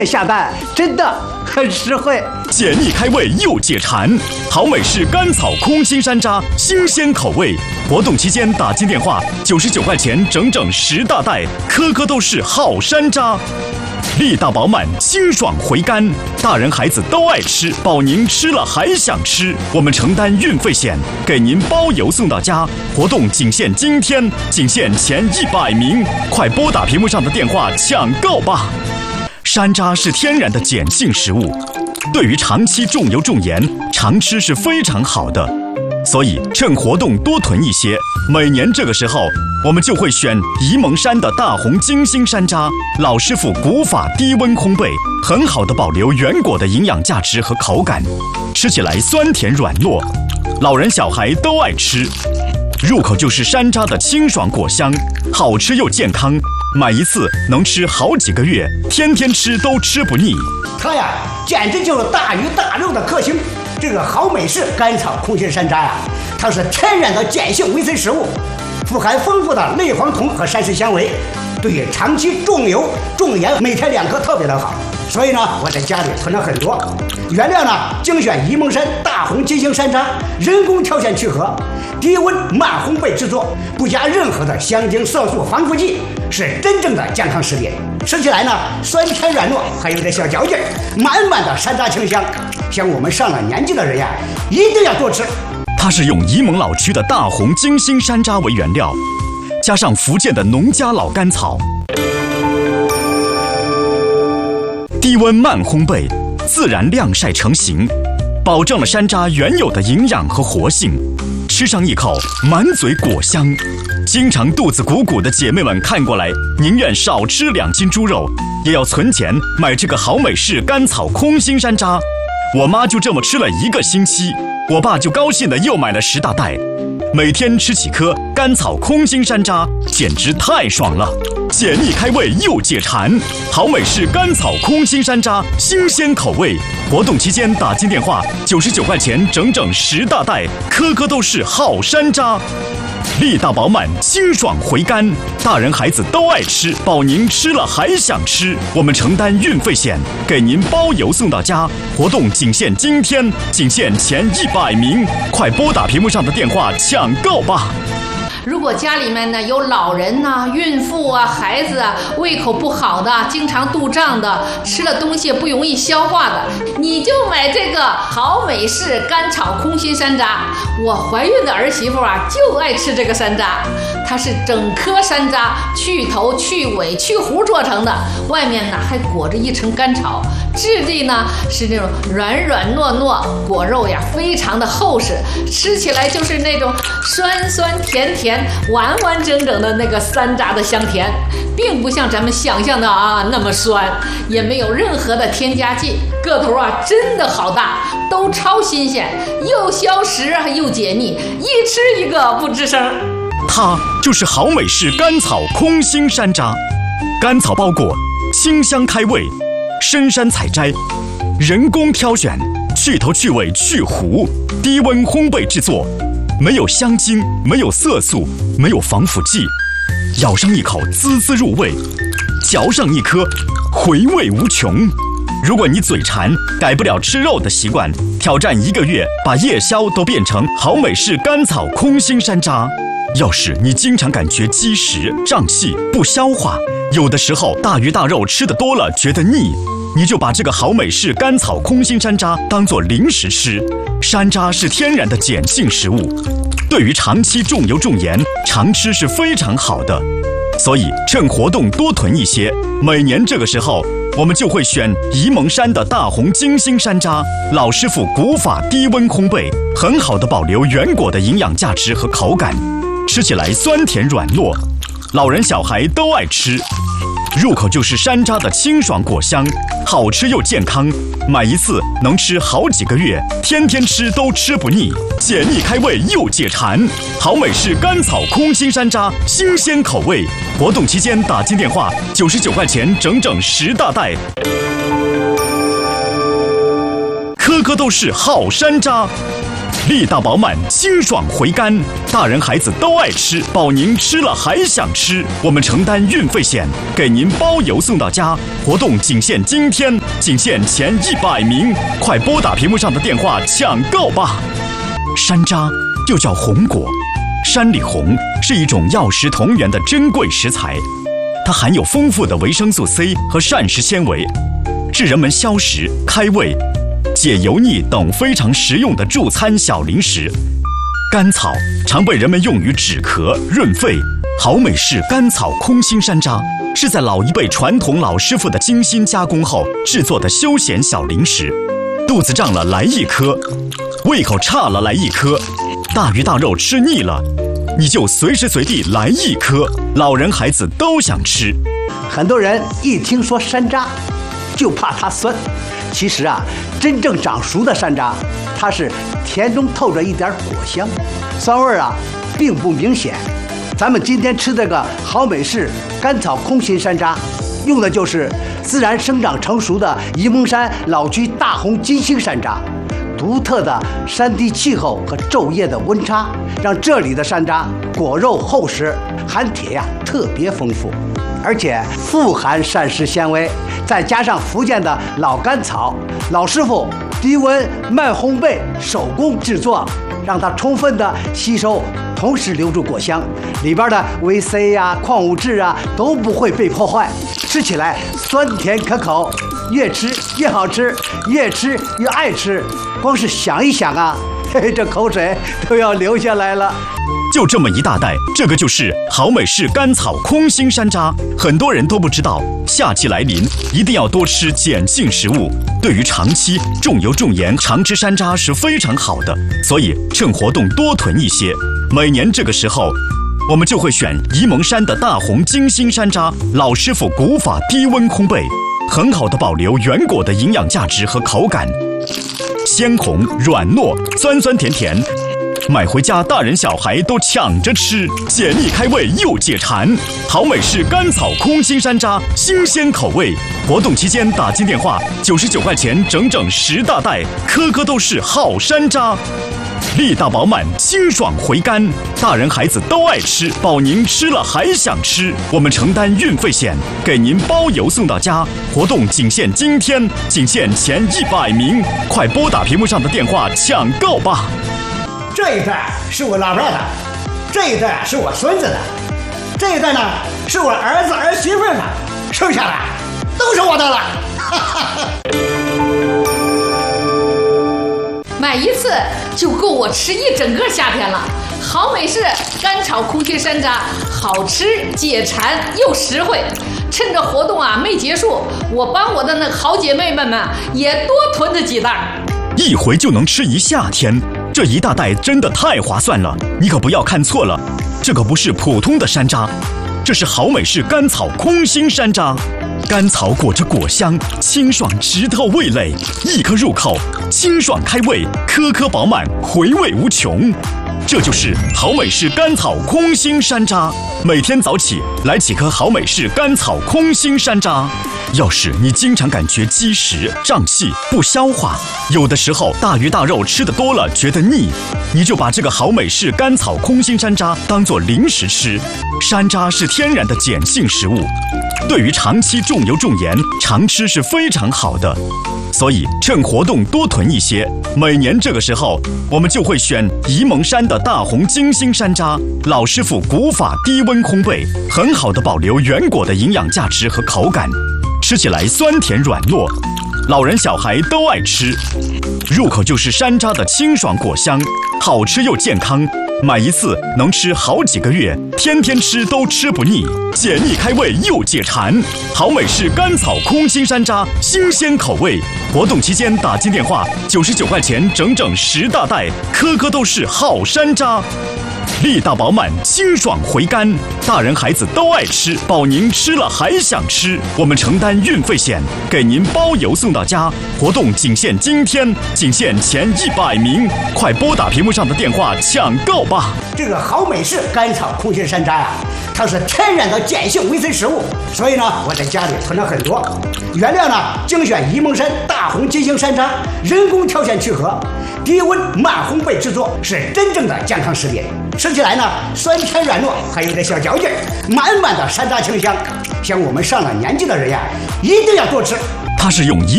下蛋真的很实惠， 解腻开胃又解馋。好美式甘草空心山楂，新鲜口味。活动期间打进电话，99块钱整整10大袋，颗颗都是好山楂。力大饱满，清爽回甘，大人孩子都爱吃，保您吃了还想吃。我们承担运费险，给您包邮送到家。活动仅限今天，仅限前100名，快拨打屏幕上的电话抢购吧！山楂是天然的碱性食物，对于长期重油重盐，常吃是非常好的。所以趁活动多囤一些，每年这个时候，我们就会选沂蒙山的大红金星山楂，老师傅古法低温烘焙，很好的保留原果的营养价值和口感，吃起来酸甜软糯，老人小孩都爱吃。入口就是山楂的清爽果香，好吃又健康，买一次能吃好几个月，天天吃都吃不腻。 它呀，简直就是大鱼大肉的克星。这个好美式甘草空心山楂呀，它是天然的碱性维生食物，富含丰富的类黄酮和膳食纤维，对于长期重油重盐，每天2颗特别的好。所以呢，我在家里囤了很多。原料呢，精选沂蒙山大红金星山楂，人工挑选去核，低温慢烘焙制作，不加任何的香精、色素、防腐剂，是真正的健康食品。吃起来呢，酸甜软糯，还有点小嚼劲，满满的山楂清香。像我们上了年纪的人呀，一定要多吃。 它是用沂蒙老区的大红金星山楂为原料，加上福建的农家老甘草，低温慢烘焙，自然晾晒成型，保证了山楂原有的营养和活性。吃上一口，满嘴果香。经常肚子鼓鼓的姐妹们看过来，宁愿少吃2斤猪肉，也要存钱买这个好美式甘草空心山楂。我妈就这么吃了1个星期，我爸就高兴的又买了10大袋，每天吃几颗甘草空心山楂，简直太爽了！解腻开胃又解馋，好美式甘草空心山楂，新鲜口味。活动期间打进电话，99块钱整整10大袋，颗颗都是好山楂。力大饱满，清爽回甘，大人孩子都爱吃，保您吃了还想吃。我们承担运费险，给您包邮送到家。活动仅限今天，仅限前100名，快拨打屏幕上的电话抢购吧！ 如果家里面呢有老人呐、孕妇啊、孩子啊，胃口不好的，经常肚胀的，吃了东西不容易消化的，你就买这个好美式甘草空心山楂。我怀孕的儿媳妇啊，就爱吃这个山楂。它是整颗山楂去头、去尾、去核做成的，外面呢还裹着一层甘草，质地呢是那种软软糯糯，果肉呀非常的厚实，吃起来就是那种酸酸甜甜、完完整整的那个山楂的香甜，并不像咱们想象的啊那么酸，也没有任何的添加剂，个头啊真的好大，都超新鲜，又消食又解腻，一吃一个不吱声。 它就是好美式甘草空心山楂，甘草包裹，清香开胃，深山采摘，人工挑选，去头去尾去核，低温烘焙制作，没有香精，没有色素，没有防腐剂，咬上一口滋滋入味，嚼上一颗回味无穷。如果你嘴馋，改不了吃肉的习惯，挑战1个月，把夜宵都变成好美式甘草空心山楂。要是你经常感觉积食、胀气、不消化，有的时候大鱼大肉吃得多了觉得腻，你就把这个好美式甘草空心山楂当作零食吃。山楂是天然的碱性食物，对于长期重油重盐，常吃是非常好的。所以趁活动多囤一些，每年这个时候，我们就会选沂蒙山的大红金星山楂，老师傅古法低温烘焙，很好的保留原果的营养价值和口感，吃起来酸甜软糯，老人小孩都爱吃。入口就是山楂的清爽果香，好吃又健康，买一次能吃好几个月，天天吃都吃不腻。解腻开胃又解馋，好美式甘草空心山楂，新鲜口味。活动期间打进电话，99块钱整整10大袋，颗颗都是好山楂。 力大饱满，清爽回甘，大人孩子都爱吃，保您吃了还想吃。我们承担运费险，给您包邮送到家。活动仅限今天，仅限前100名，快拨打屏幕上的电话抢购吧！山楂又叫红果，山里红是一种药食同源的珍贵食材，它含有丰富的维生素 C 和膳食纤维，是人们消食、开胃、解油腻等非常实用的助餐小零食。甘草常被人们用于止咳、润肺。好美式甘草空心山楂是在老一辈传统老师傅的精心加工后制作的休闲小零食。肚子胀了来一颗，胃口差了来一颗，大鱼大肉吃腻了，你就随时随地来一颗，老人孩子都想吃。 很多人一听说山楂，就怕它酸。其实啊，真正长熟的山楂，它是甜中透着一点果香，酸味啊并不明显。咱们今天吃这个好美式甘草空心山楂，用的就是自然生长成熟的沂蒙山老区大红金星山楂。独特的山地气候和昼夜的温差，让这里的山楂果肉厚实，含铁特别丰富，而且富含膳食纤维。再加上福建的老甘草，老师傅低温慢烘焙手工制作，让它充分的吸收，同时留住果香，里边的维 C 矿物质都不会被破坏，吃起来酸甜可口，越吃越好吃，越吃越爱吃。光是想一想这口水都要流下来了。 就这么一大袋，这个就是好美式甘草空心山楂。很多人都不知道，夏季来临，一定要多吃碱性食物，对于长期重油重盐常吃山楂是非常好的。所以趁活动多囤一些。每年这个时候，我们就会选沂蒙山的大红金星山楂，老师傅古法低温烘焙，很好的保留原果的营养价值和口感，鲜红软糯，酸酸甜甜。买回家，大人小孩都抢着吃，解腻开胃又解馋。好美式甘草空心山楂，新鲜口味。活动期间打进电话，99块钱整整10大袋，颗颗都是好山楂。力大饱满，清爽回甘，大人孩子都爱吃，保您吃了还想吃。我们承担运费险，给您包邮送到家。活动仅限今天，仅限前100名，快拨打屏幕上的电话抢购吧！ 这一袋是我老伴的，这一袋是我孙子的，这一袋呢是我儿子儿媳妇的，剩下的都是我的了。 买一次就够我吃一整个夏天了。好美式甘草空心山楂，好吃解馋又实惠。趁着活动没结束，我帮我的那好姐妹们也多囤着几袋， 一回就能吃一夏天。这一大袋真的太划算了，你可不要看错了，这可不是普通的山楂，这是好美式甘草空心山楂。甘草裹着果香，清爽直透味蕾，一颗入口，清爽开胃，颗颗饱满，回味无穷。这就是好美式甘草空心山楂。每天早起来几颗好美式甘草空心山楂。要是你经常感觉积食、胀气、不消化，有的时候大鱼大肉吃得多了觉得腻，你就把这个好美式甘草空心山楂当作零食吃。山楂是天然的碱性食物，对于长期重油重盐常吃是非常好的。所以趁活动多囤一些，每年这个时候我们就会选沂蒙山的大红金星山楂，老师傅古法低温烘焙，很好的保留原果的营养价值和口感，吃起来酸甜软糯，老人小孩都爱吃。入口就是山楂的清爽果香，好吃又健康，买一次能吃好几个月，天天吃都吃不腻，解腻开胃又解馋。好美式甘草空心山楂，新鲜口味。活动期间打进电话，99块钱整整10大袋，颗颗都是好山楂。 力大饱满，清爽回甘，大人孩子都爱吃，保您吃了还想吃。我们承担运费险，给您包邮送到家。活动仅限今天，仅限前100名，快拨打屏幕上的电话抢购吧！ 这个好美式甘草空心山楂呀，它是天然的碱性维生食物，所以呢，我在家里囤了很多。原料呢，精选沂蒙山大红金星山楂，人工挑选去核，低温慢烘焙制作，是真正的健康食品。吃起来呢，酸甜软糯，还有点小嚼劲儿，满满的山楂清香。像我们上了年纪的人呀，一定要多吃。 它是用